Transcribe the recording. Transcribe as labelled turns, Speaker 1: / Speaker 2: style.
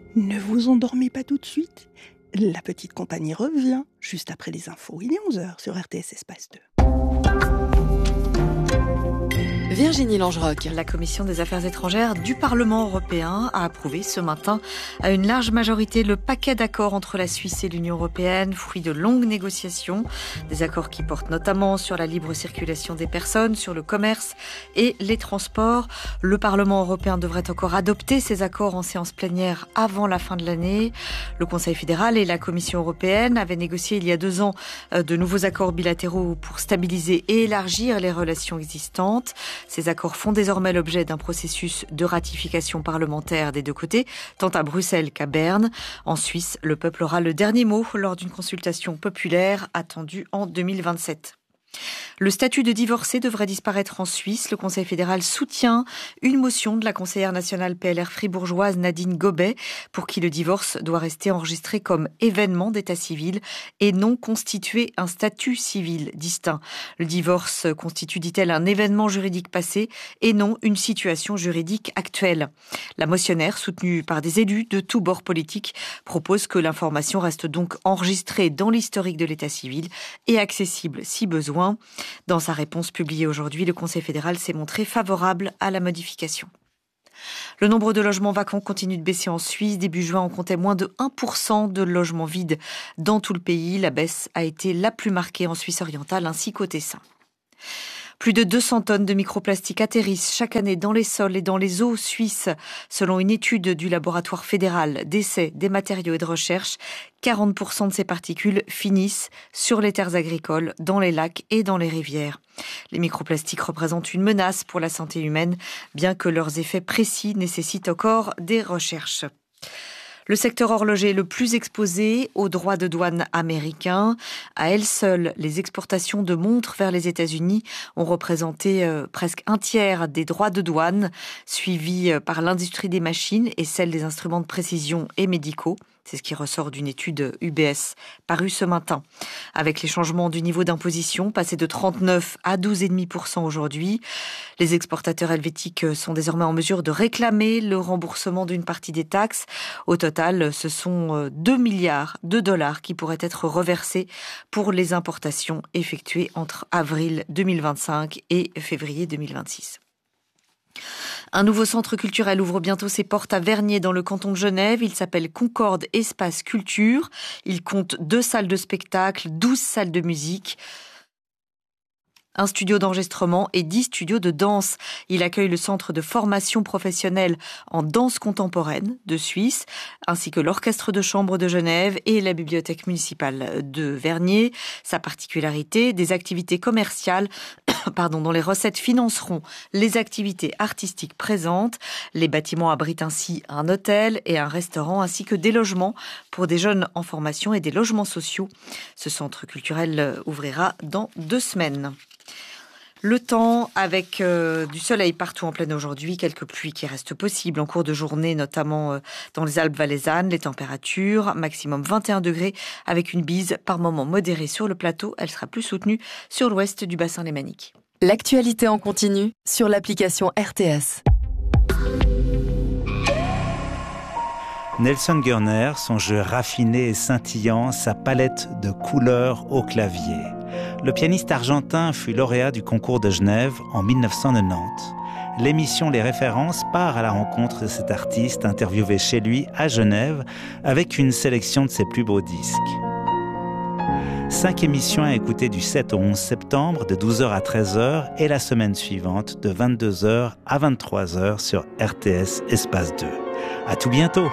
Speaker 1: Ne vous endormez pas tout de suite. La petite compagnie revient juste après les infos. Il est 11h sur RTS Espace 2.
Speaker 2: Virginie Langerock.
Speaker 3: La Commission des Affaires étrangères du Parlement européen a approuvé ce matin à une large majorité le paquet d'accords entre la Suisse et l'Union européenne, fruit de longues négociations. Des accords qui portent notamment sur la libre circulation des personnes, sur le commerce et les transports. Le Parlement européen devrait encore adopter ces accords en séance plénière avant la fin de l'année. Le Conseil fédéral et la Commission européenne avaient négocié il y a 2 ans de nouveaux accords bilatéraux pour stabiliser et élargir les relations existantes. Ces accords font désormais l'objet d'un processus de ratification parlementaire des deux côtés, tant à Bruxelles qu'à Berne. En Suisse, le peuple aura le dernier mot lors d'une consultation populaire attendue en 2027. Le statut de divorcé devrait disparaître en Suisse. Le Conseil fédéral soutient une motion de la conseillère nationale PLR fribourgeoise Nadine Gobet pour qui le divorce doit rester enregistré comme événement d'état civil et non constituer un statut civil distinct. Le divorce constitue, dit-elle, un événement juridique passé et non une situation juridique actuelle. La motionnaire, soutenue par des élus de tous bords politiques, propose que l'information reste donc enregistrée dans l'historique de l'état civil et accessible si besoin. Dans sa réponse publiée aujourd'hui, le Conseil fédéral s'est montré favorable à la modification. Le nombre de logements vacants continue de baisser en Suisse. Début juin, on comptait moins de 1% de logements vides dans tout le pays. La baisse a été la plus marquée en Suisse orientale ainsi qu'au Tessin. Plus de 200 tonnes de microplastiques atterrissent chaque année dans les sols et dans les eaux suisses. Selon une étude du laboratoire fédéral d'essais des matériaux et de recherche, 40% de ces particules finissent sur les terres agricoles, dans les lacs et dans les rivières. Les microplastiques représentent une menace pour la santé humaine, bien que leurs effets précis nécessitent encore des recherches. Le secteur horloger est le plus exposé aux droits de douane américains. À elles seules, les exportations de montres vers les États-Unis ont représenté presque un tiers des droits de douane, suivis par l'industrie des machines et celle des instruments de précision et médicaux. C'est ce qui ressort d'une étude UBS parue ce matin. Avec les changements du niveau d'imposition, passé de 39 à 12,5% aujourd'hui, les exportateurs helvétiques sont désormais en mesure de réclamer le remboursement d'une partie des taxes. Au total, ce sont 2 milliards de dollars qui pourraient être reversés pour les importations effectuées entre avril 2025 et février 2026. Un nouveau centre culturel ouvre bientôt ses portes à Vernier dans le canton de Genève. Il s'appelle Concorde Espace Culture. Il compte 2 salles de spectacle, 12 salles de musique, un studio d'enregistrement et 10 studios de danse. Il accueille le centre de formation professionnelle en danse contemporaine de Suisse, ainsi que l'orchestre de chambre de Genève et la bibliothèque municipale de Vernier. Sa particularité, des activités commerciales dont les recettes financeront les activités artistiques présentes. Les bâtiments abritent ainsi un hôtel et un restaurant, ainsi que des logements pour des jeunes en formation et des logements sociaux. Ce centre culturel ouvrira dans 2 semaines. Le temps avec du soleil partout en pleine aujourd'hui, quelques pluies qui restent possibles en cours de journée, notamment dans les Alpes valaisannes. Les températures, maximum 21 degrés avec une bise par moments modérée sur le plateau. Elle sera plus soutenue sur l'ouest du bassin lémanique.
Speaker 2: L'actualité en continu sur l'application RTS.
Speaker 4: Nelson Gurner, son jeu raffiné et scintillant, sa palette de couleurs au clavier. Le pianiste argentin fut lauréat du concours de Genève en 1990. L'émission Les Références part à la rencontre de cet artiste interviewé chez lui à Genève avec une sélection de ses plus beaux disques. 5 émissions à écouter du 7 au 11 septembre de 12h à 13h et la semaine suivante de 22h à 23h sur RTS Espace 2. À tout bientôt!